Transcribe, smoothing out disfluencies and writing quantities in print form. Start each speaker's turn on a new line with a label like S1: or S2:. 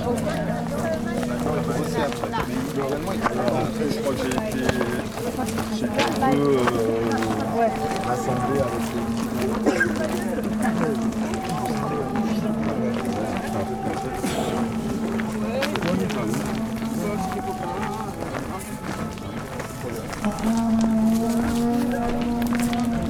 S1: Aussi après. Mais globalement, je crois que j'ai été un peu rassemblé